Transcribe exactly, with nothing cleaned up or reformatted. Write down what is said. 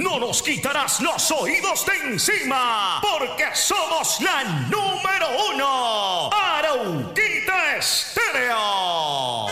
no nos quitarás los oídos de encima, porque somos la número uno. Arauquita Estéreo.